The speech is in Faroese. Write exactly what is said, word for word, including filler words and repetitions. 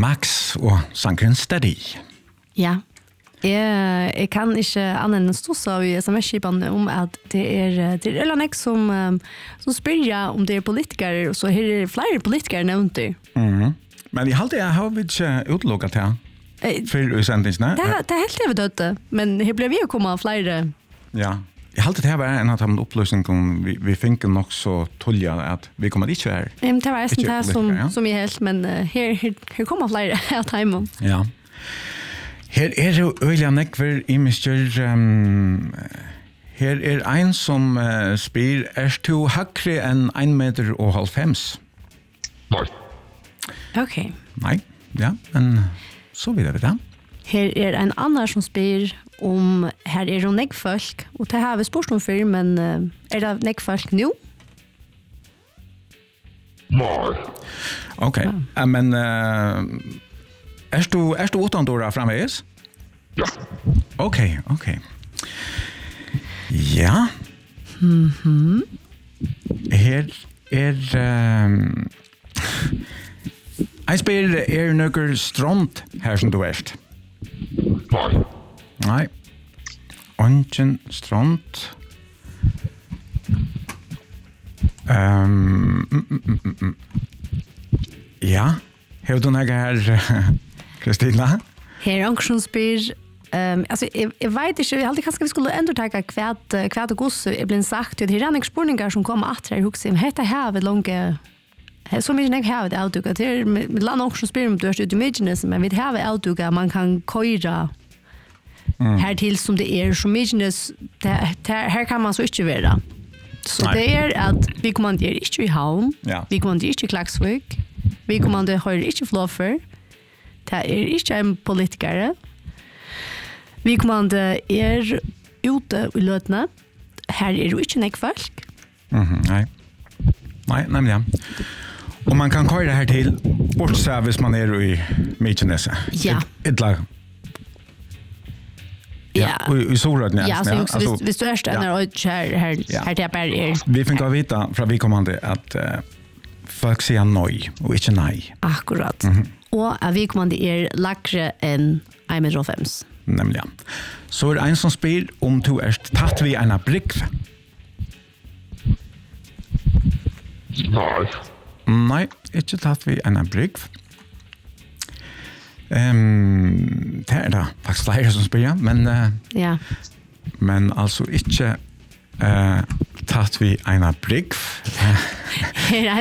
Max og sangren Steady. Ja. Jeg, jeg kan ikke annet enn stå så i sms-skipene om at det er, det er Ella som, som spør om det er politikere, og så er det flere politikere nevnt det. Mm. Men jeg halte jeg har vi ikke utelukket her. For utsendingsene. Det, det er helt jeg vet, men her ble vi å komme flere. Ja. Jeg halte det her var en av de oppløsningene vi, vi finner nok så tullige at vi kommer ikke her. Um, det var nesten det som, ja. som jeg helt, men uh, her, her, her kommer flere av timen. Ja. Her er det øyelig nekver i mister um, her er en som uh, spyr er du hakre enn en meter og halvfems? Nei. Ok. Nei, ja, men så videre det. Her er en annen som spyr om her er det nekkfolk, og det har vi spørt om før, men uh, er det nekkfolk nå? Nei. Ok, ja. Men uh, er du, er du utan dåra framveges? Ja. Ok, ok. Ja. Mhm. Her er um, jeg spør er nøkker strand her som du erst? Nei. Nei. Ongen strand. Um, mm, mm, mm, mm. Ja. Har du noe her, Kristina? Her er Anker som spyr, um, altså, jeg, jeg vet ikke, jeg hadde kanskje vi skulle ändå ta kvæt, kvæt og gosse er blitt sagt, det er en spørninger som kommer etter her, hukse, hette her ved lange, så mye jeg har det avduket, det er med land Anker som spyr om du er ute i Midgenes, men vi har det avduket, man kan køyre mm. her til som det er, så Midgenes, her kan man så ikke være. Så Nei. Det er at vi kommanderer ikke i havn, ja. Vi kommanderer ikke i Klagsvik, vi kommanderer høyre ikke flåfer, det er ikke en politikere. Vi kommanderer er ute i løtene, her er jo ikke nekkfolk. Mm-hmm, nei. Nei, nemlig ja. Og man kan køyre her til, bortsett hvis man er i Midtjønese. Ja. Et, et lag. Ja, i, i Solrøden. Ja, så ja. Altså, hvis, hvis du er stedet ja. Og her, her, ja. Her til jeg bare er. Vi finner å vite fra vi kommande at uh, folk sier nøy, og ikke nei. Akkurat. Mm-hmm. Og at vi kommande er lagre enn en meter og fem. Nemlig ja. Så er det en som spyr om du er tatt vi en brygg. Nei. Nei, ikke tatt vi en brygg. Um, det er det faktisk flere som spyr, men, uh, ja. Men altså ikke uh, tatt vi en brygg. Her er